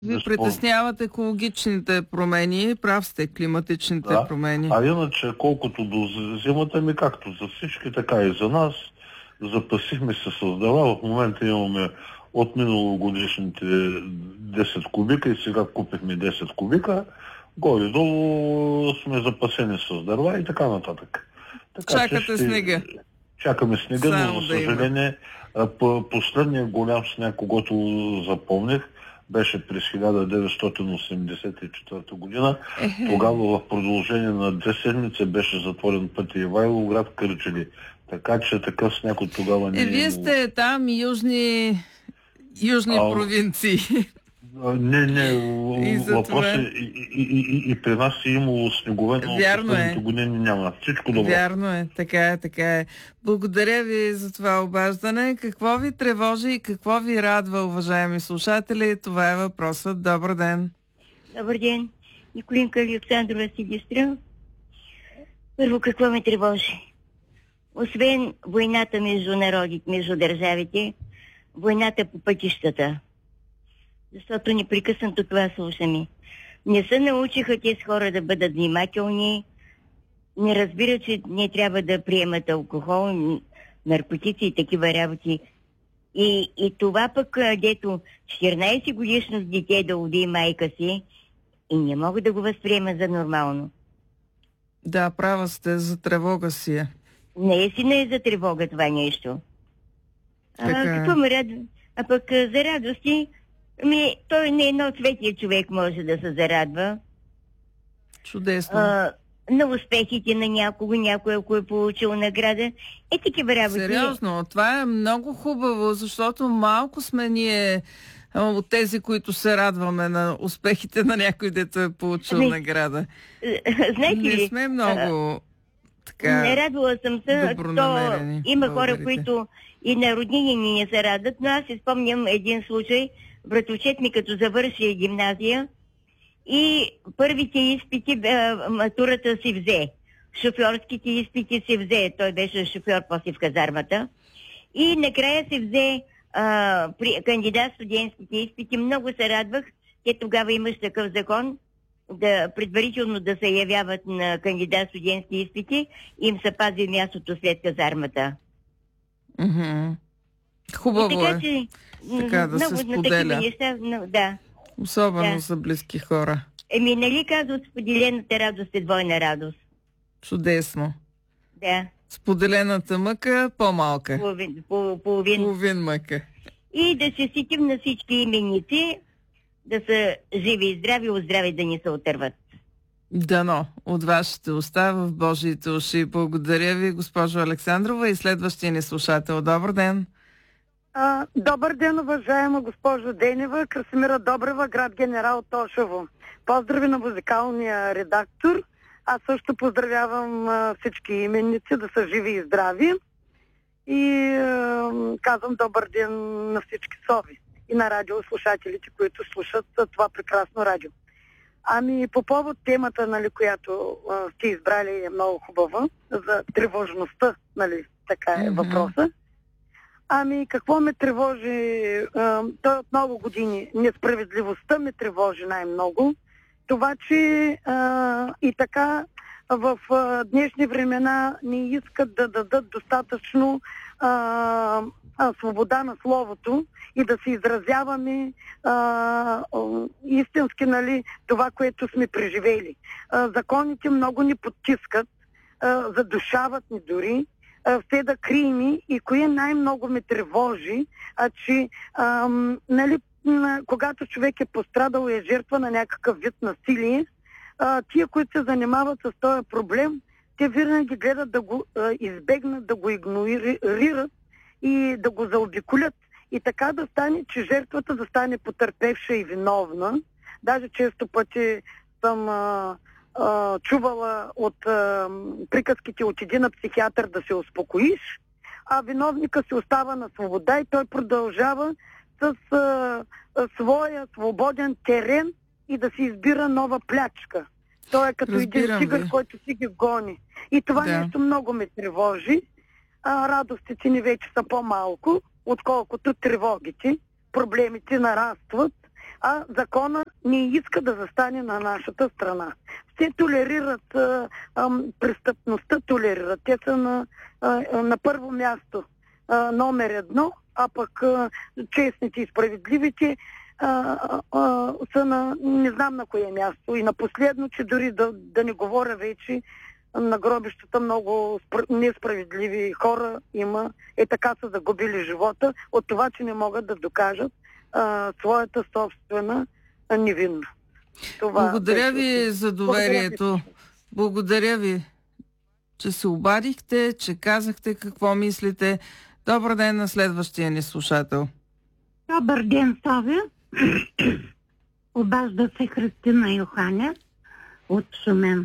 Ви Безспорно. притесняват екологичните промени, прав сте, климатичните Да. промени. А иначе, колкото до зимата ми, както за всички, така и за нас, запасихме се с дърва. В момента имаме от миналогодишните 10 кубика и сега купихме 10 кубика. Горе-долу сме запасени с дърва и така нататък. Така че Чакате снега. чакаме снега, но Само за да има. съжаление последният голям сняг, когато запомних, беше през 1984 година. Тогава в продължение на 2 седмици беше затворен пътя Ивайловград Кърджали. Така че такъв сняг от тогава не е Вие имало. сте там южни провинции. Не, И за въпросът това. и при нас е имало снегове, но Вярно последните е. години няма. Всичко добро. Вярно е, така е. Благодаря ви за това обаждане. Какво ви тревожи и какво ви радва, уважаеми слушатели? Това е въпросът. Добър ден. Добър ден. Николинка Александрова Силистра. Първо, какво ме тревожи? Освен войната между народите, между държавите, войната по пътищата. Защото непрекъснато това слушаме. Не се научиха тези хора да бъдат внимателни, не разбират, че не трябва да приемат алкохол, наркотици и такива работи. И това пък, дето 14 годишно дете да уди майка си, и не мога да го възприема за нормално. Да, права сте, за тревога си е. Не е за тревога това нещо. Какво ме радва? А пък за радости, той не едно светия човек може да се зарадва. Чудесно. На успехите на някой, ако е получил награда. Такива работи. Сериозно, това е много хубаво, защото малко сме ние от тези, които се радваме на успехите на някой, дето е получил награда. Знаете ли? Не сме много така. Не радвала съм се, има хора, които и на роднини ни не се радват, но аз си спомням един случай. Братовчет ми като завърши гимназия и първите изпити, матурата си взе. Шофьорските изпити си взе. Той беше шофьор после в казармата. И накрая се взе при кандидат студентските изпити. Много се радвах. Те тогава имаш такъв закон, предварително да се явяват на кандидат студентски изпити и им се пази мястото след казармата. Хубаво така, е. Че, така да се споделя. Неща, да. Особено за близки хора. Нали казват, споделената радост е двойна радост. Чудесно. Да. Споделената мъка по-малка. Половин мъка. И да се сетим на всички именици, да са живи и здрави, оздрави да ни се отърват. Дано от вашите уста в Божиите уши. Благодаря ви, госпожо Александрова, и следващия ни слушател. Добър ден. Добър ден, уважаема госпожо Денева. Красимира Добрева, град Генерал Тошево. Поздрави на музикалния редактор. Аз също поздравявам всички именници да са живи и здрави. И казвам добър ден на всички сови и на радиослушателите, които слушат това прекрасно радио. По повод темата, нали, която сте избрали, е много хубава, за тревожността, нали, така е въпроса. Какво ме тревожи? Той от много години. Несправедливостта ме тревожи най-много. Това, че и така в днешни времена не искат да дадат достатъчно свобода на словото и да се изразяваме истински, нали, това, което сме преживели. Законите много ни потискат, задушават ни дори, все да крием, и кое най-много ме тревожи, че нали, когато човек е пострадал и е жертва на някакъв вид насилие, тия, които се занимават с този проблем, те винаги гледат да го избегнат, да го игнорират и да го заобиколят. И така да стане, че жертвата да стане потърпевша и виновна. Даже често пъти съм чувала от приказките от един психиатър да се успокоиш, а виновника се остава на свобода и той продължава с своя свободен терен и да си избира нова плячка. Той е като един тигър, който си ги гони. И това нещо много ме тревожи. Радостите ни вече са по-малко, отколкото тревогите. Проблемите нарастват. а закона не иска да застане на нашата страна. Те толерират престъпността, толерират. Те са на първо място номер едно, а пък честните и справедливите са на не знам на кое място. И на последно, че дори да не говоря вече, на гробищата много несправедливи хора има. Така са загубили живота от това, че не могат да докажат своята собствена невинност. Благодаря ви за доверието. Благодаря ви, че се обадихте, че казахте какво мислите. Добър ден на следващия ни слушател. Добър ден, София. Обажда се Христина Йоханя от Шумен.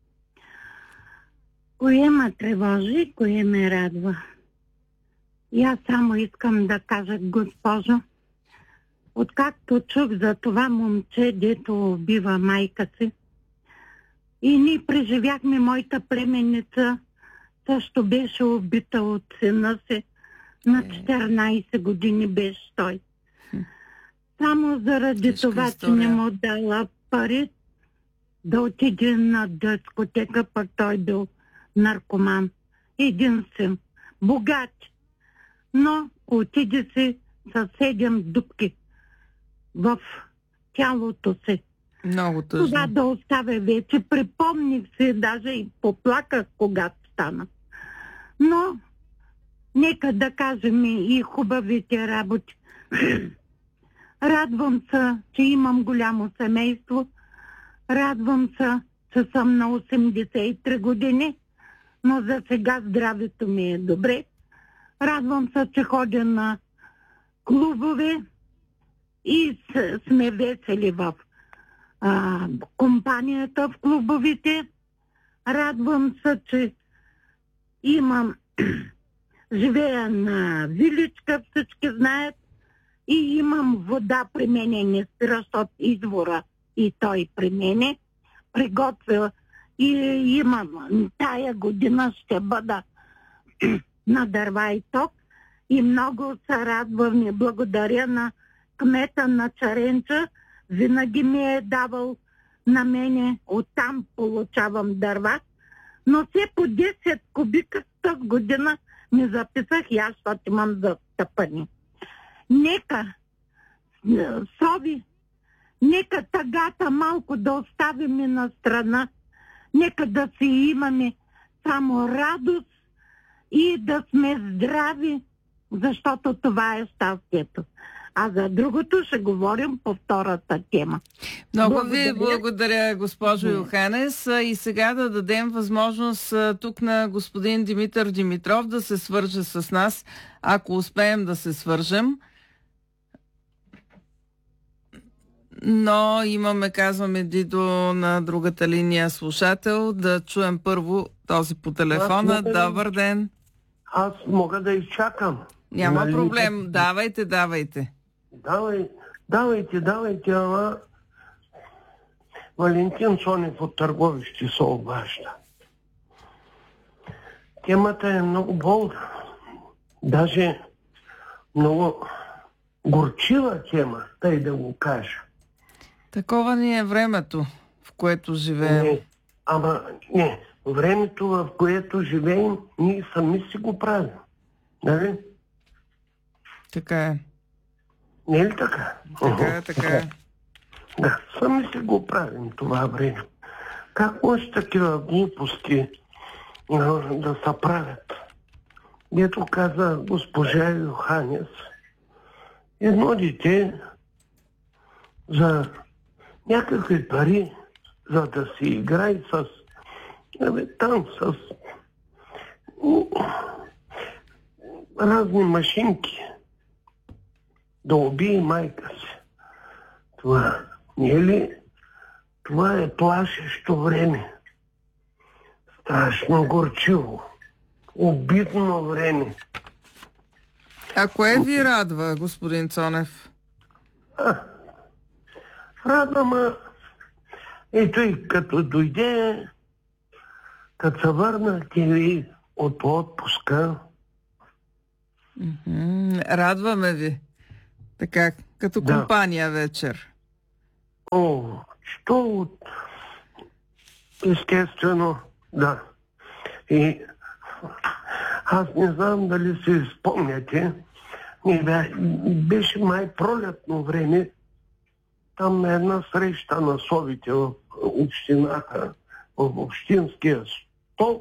Кое ме тревожи, кое ме радва? И аз само искам да кажа, госпожо, откакто чух за това момче, дето убива майка си, и ние преживяхме, моята племенница също беше убита от сина си, на 14 години беше той. Само заради това, че не му дала пари да отиде на дискотека, пък той бил наркоман. Един син. Богат. Но отиде си със 7 дупки в тялото си. Много тъжно. Това да оставя вече. Припомних се, даже и поплаках, когато стана. Но нека да кажем и хубавите работи. Радвам се, че имам голямо семейство. Радвам се, че съм на 83 години, но за сега здравето ми е добре. Радвам се, че ходя на клубове и сме весели в компанията в клубовите. Радвам се, че живея на виличка, всички знаят, и имам вода при мене, не спира от извора и той при мене приготвя и имам. Тая година ще бъда на дърва и ток и много се радвам и благодаря на кмета на Чаренча. Винаги ми е давал на мене, оттам получавам дърва, но все по 10 кубика тази година ми записах и аз, защото имам за тъпани. Нека, Сови, нека тъгата малко да оставим на страна, нека да си имаме само радост и да сме здрави, защото това е щастието. А за другото ще говорим по втората тема. Много ви благодаря, госпожо Йоханес. И сега да дадем възможност тук на господин Димитър Димитров да се свърже с нас, ако успеем да се свържем. Но имаме, казваме, Дидо на другата линия слушател. Да чуем първо този по телефона. Добър ден. Аз мога да изчакам. Няма проблем. Давайте. Давайте, ама Валентин Цонев от Търговище се обажда. Темата е много болна. Даже много горчива тема, тъй да го кажа. Такова ни е времето, в което живеем. Не, времето, в което живеем, ние сами си го правим. Нали? Така е. Не е ли така? Така е. Да, сами си го правим това време. Как може такива глупости да се правят? Дето каза госпожа Йоханес, едно дете за някакви пари, за да си играе с разни машинки, да убие майка си. Това не е ли? Това е плашещо време. Страшно горчиво. Обидно време. А кое ви радва, господин Цонев? Радва, ето и като дойде, като се върнахте от отпуска. Радваме ви. Така, като компания вечер. Що? Естествено, да. И аз не знам дали си спомняте, беше май пролетно време, там на една среща на совите в общината, в общинския